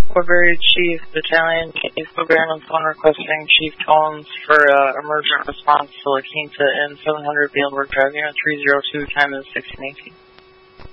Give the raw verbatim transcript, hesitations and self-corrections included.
Woodbury Chief Battalion, East Woodbury on phone requesting Chief Collins for uh, emergent response to La Quinta in seven hundred Beelberg Drive, Unit three zero two, time is sixteen eighteen.